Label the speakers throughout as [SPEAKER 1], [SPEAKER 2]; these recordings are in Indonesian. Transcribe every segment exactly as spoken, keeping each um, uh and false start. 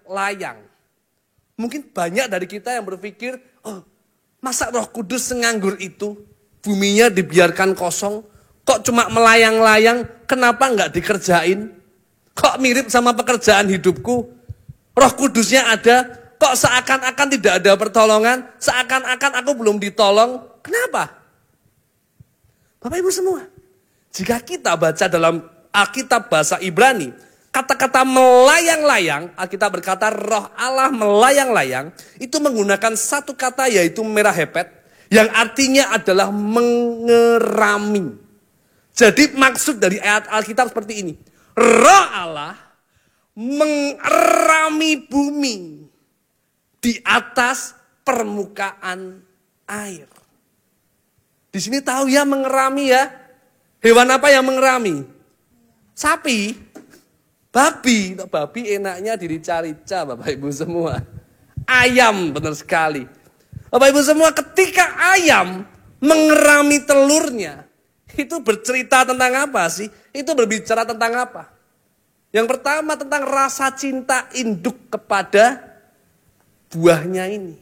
[SPEAKER 1] layang. Mungkin banyak dari kita yang berpikir, oh masa Roh Kudus senganggur itu, buminya dibiarkan kosong, kok cuma melayang-layang, kenapa nggak dikerjain? Kok mirip sama pekerjaan hidupku? Roh Kudusnya ada, kok seakan-akan tidak ada pertolongan, seakan-akan aku belum ditolong, kenapa? Bapak Ibu semua, jika kita baca dalam Alkitab bahasa Ibrani, kata-kata melayang-layang, Alkitab berkata roh Allah melayang-layang, itu menggunakan satu kata yaitu merahepet, yang artinya adalah mengerami. Jadi maksud dari ayat Alkitab seperti ini, roh Allah mengerami bumi di atas permukaan air. Di sini tahu ya mengerami ya. Hewan apa yang mengerami? Sapi, babi. Babi enaknya dirica-rica Bapak Ibu semua. Ayam benar sekali. Bapak Ibu semua, ketika ayam mengerami telurnya, itu bercerita tentang apa sih? Itu berbicara tentang apa? Yang pertama tentang rasa cinta induk kepada buahnya ini.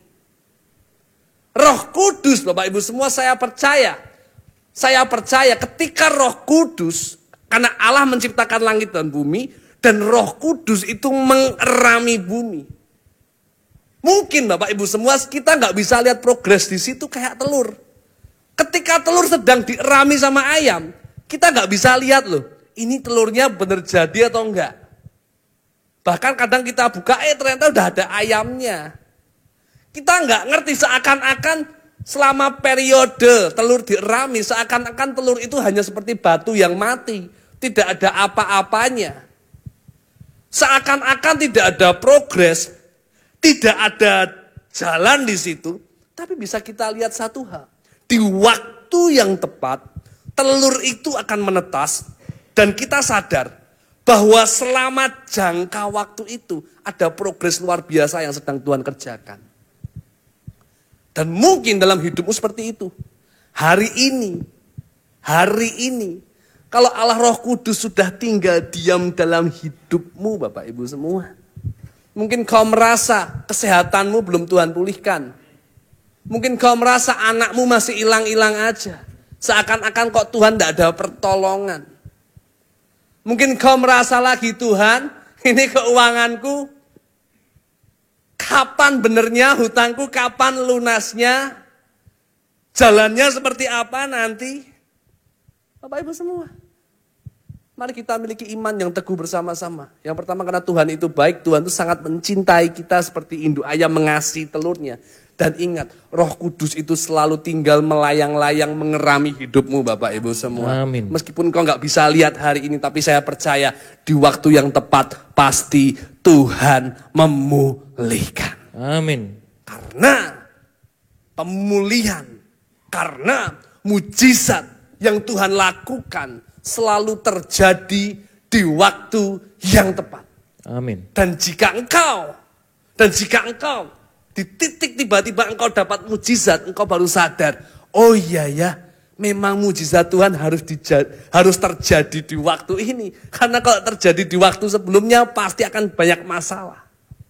[SPEAKER 1] Roh Kudus, Bapak Ibu semua, saya percaya. Saya percaya ketika Roh Kudus, karena Allah menciptakan langit dan bumi, dan Roh Kudus itu mengerami bumi. Mungkin Bapak Ibu semua kita nggak bisa lihat progres di situ kayak telur. Ketika telur sedang dierami sama ayam, kita nggak bisa lihat loh, ini telurnya benar jadi atau enggak. Bahkan kadang kita buka, eh ternyata udah ada ayamnya. Kita nggak ngerti, seakan-akan selama periode telur dierami, seakan-akan telur itu hanya seperti batu yang mati. Tidak ada apa-apanya. Seakan-akan tidak ada progres, tidak ada jalan di situ. Tapi bisa kita lihat satu hal. Di waktu yang tepat, telur itu akan menetas. Dan kita sadar bahwa selama jangka waktu itu ada progres luar biasa yang sedang Tuhan kerjakan. Dan mungkin dalam hidupmu seperti itu. Hari ini, hari ini, kalau Allah Roh Kudus sudah tinggal diam dalam hidupmu Bapak Ibu semua. Mungkin kau merasa kesehatanmu belum Tuhan pulihkan. Mungkin kau merasa anakmu masih hilang-hilang aja. Seakan-akan kok Tuhan tidak ada pertolongan. Mungkin kau merasa lagi, Tuhan, ini keuanganku. Kapan benernya hutangku, kapan lunasnya, jalannya seperti apa nanti. Bapak Ibu semua, mari kita miliki iman yang teguh bersama-sama. Yang pertama karena Tuhan itu baik, Tuhan itu sangat mencintai kita seperti induk ayam mengasihi telurnya. Dan ingat, Roh Kudus itu selalu tinggal melayang-layang mengerami hidupmu Bapak Ibu semua.
[SPEAKER 2] Amin.
[SPEAKER 1] Meskipun kau gak bisa lihat hari ini, tapi saya percaya di waktu yang tepat pasti Tuhan memulihkan.
[SPEAKER 2] Amin.
[SPEAKER 1] Karena pemulihan, karena mujizat yang Tuhan lakukan selalu terjadi di waktu yang tepat.
[SPEAKER 2] Amin.
[SPEAKER 1] Dan jika engkau, dan jika engkau di titik tiba-tiba engkau dapat mujizat, engkau baru sadar, oh iya ya, memang mujizat Tuhan harus dija- harus terjadi di waktu ini. Karena kalau terjadi di waktu sebelumnya pasti akan banyak masalah.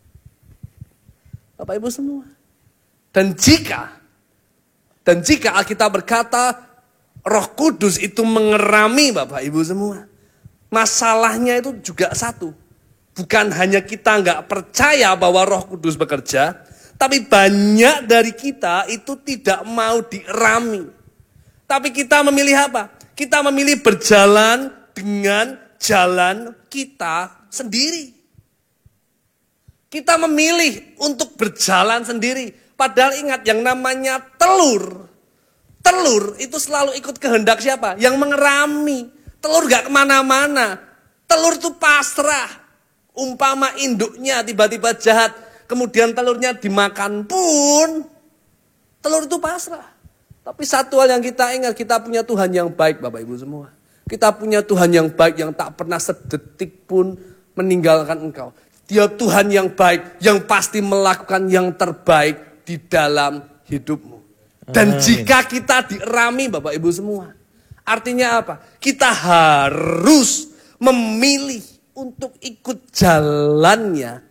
[SPEAKER 1] Bapak Ibu semua. Dan jika, dan jika Alkitab berkata Roh Kudus itu mengerami Bapak Ibu semua, masalahnya itu juga satu. Bukan hanya kita nggak percaya bahwa Roh Kudus bekerja, tapi banyak dari kita itu tidak mau dierami. Tapi kita memilih apa? Kita memilih berjalan dengan jalan kita sendiri. Kita memilih untuk berjalan sendiri. Padahal ingat yang namanya telur. Telur itu selalu ikut kehendak siapa? Yang mengerami. Telur gak kemana-mana. Telur itu pasrah. Umpama induknya tiba-tiba jahat. Kemudian telurnya dimakan pun, telur itu pasrah. Tapi satu hal yang kita ingat, kita punya Tuhan yang baik Bapak Ibu semua. Kita punya Tuhan yang baik yang tak pernah sedetik pun meninggalkan engkau. Dia Tuhan yang baik, yang pasti melakukan yang terbaik di dalam hidupmu. Dan
[SPEAKER 2] Amin.
[SPEAKER 1] jika kita dierami Bapak Ibu semua, artinya apa? Kita harus memilih untuk ikut jalannya